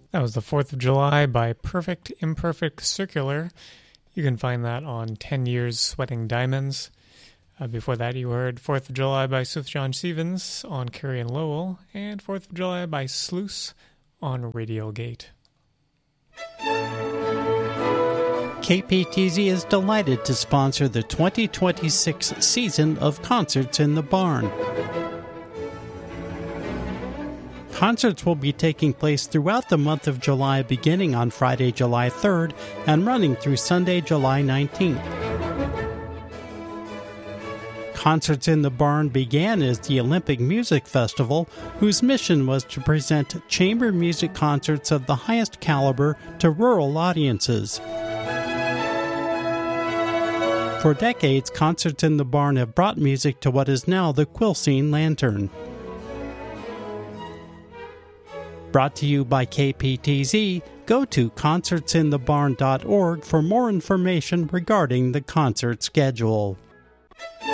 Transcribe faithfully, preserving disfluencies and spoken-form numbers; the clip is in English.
That was the fourth of July by Perfect Imperfect Circular. You can find that on ten years Sweating Diamonds. Uh, before that, you heard fourth of July by Sufjan Stevens on Carrie and Lowell, and fourth of July by Sluice on Radial Gate. K P T Z is delighted to sponsor the twenty twenty-six season of Concerts in the Barn. Concerts will be taking place throughout the month of July, beginning on Friday, July third, and running through Sunday, July nineteenth. Concerts in the Barn began as the Olympic Music Festival, whose mission was to present chamber music concerts of the highest caliber to rural audiences. For decades, Concerts in the Barn have brought music to what is now the Quilcene Lantern. Brought to you by K P T Z, go to concerts in the barn dot org for more information regarding the concert schedule.